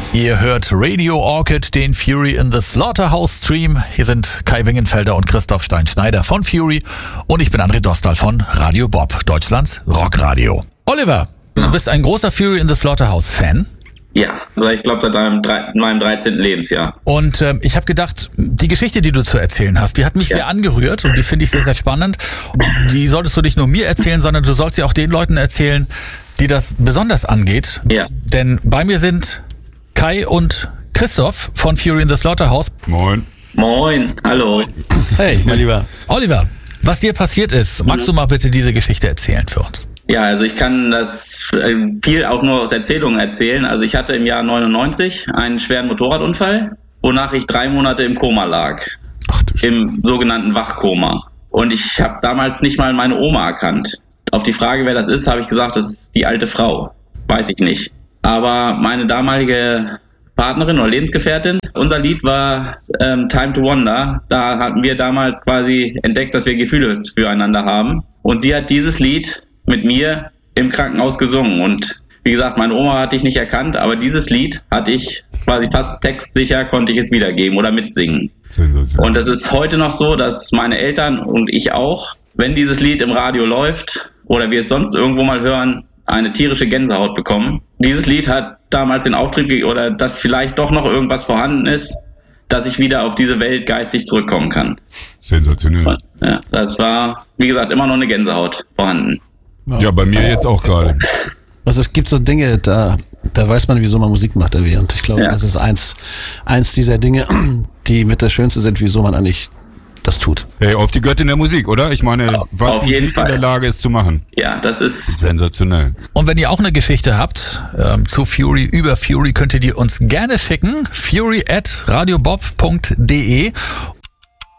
Ihr hört Radio Orchid, den Fury in the Slaughterhouse Stream. Hier sind Kai Wingenfelder und Christoph Stein-Schneider von Fury und ich bin André Dostal von Radio Bob, Deutschlands Rockradio. Oliver, du bist ein großer Fury in the Slaughterhouse Fan. Ja, also ich glaube seit meinem 13. Lebensjahr. Und ich habe gedacht, die Geschichte, die du zu erzählen hast, die hat mich sehr angerührt und die finde ich sehr, sehr spannend. Die solltest du nicht nur mir erzählen, sondern du sollst sie auch den Leuten erzählen, die das besonders angeht. Ja. Denn bei mir sind Kai und Christoph von Fury in the Slaughterhouse. Moin. Moin, hallo. Hey, mein Lieber. Oliver, was dir passiert ist, magst du mal bitte diese Geschichte erzählen für uns? Ja, also ich kann das viel auch nur aus Erzählungen erzählen. Also ich hatte im Jahr 99 einen schweren Motorradunfall, wonach ich 3 Monate im Koma lag. Ach du Scheiße. Im sogenannten Wachkoma. Und ich habe damals nicht mal meine Oma erkannt. Auf die Frage, wer das ist, habe ich gesagt, das ist die alte Frau. Weiß ich nicht. Aber meine damalige Partnerin oder Lebensgefährtin, unser Lied war Time to Wonder. Da hatten wir damals quasi entdeckt, dass wir Gefühle füreinander haben. Und sie hat dieses Lied mit mir im Krankenhaus gesungen. Und wie gesagt, meine Oma hatte ich nicht erkannt, aber dieses Lied hatte ich quasi fast textsicher, konnte ich es wiedergeben oder mitsingen. Und das ist heute noch so, dass meine Eltern und ich auch, wenn dieses Lied im Radio läuft oder wir es sonst irgendwo mal hören, eine tierische Gänsehaut bekommen. Dieses Lied hat damals den Auftrieb oder dass vielleicht doch noch irgendwas vorhanden ist, dass ich wieder auf diese Welt geistig zurückkommen kann. Sensationell. Und, ja, das war, wie gesagt, immer noch eine Gänsehaut vorhanden. Ja, bei mir jetzt auch gerade. Also es gibt so Dinge, da weiß man, wieso man Musik macht, und ich glaube, das ist eins dieser Dinge, die mit das Schönste sind, wieso man eigentlich das tut. Hey, auf die Göttin der Musik, oder? Ich meine, was auf jeden Musik Fall in der Lage ist zu machen. Ja, das ist Sensationell. Und wenn ihr auch eine Geschichte habt zu Fury, über Fury, könnt ihr die uns gerne schicken. fury@radiobob.de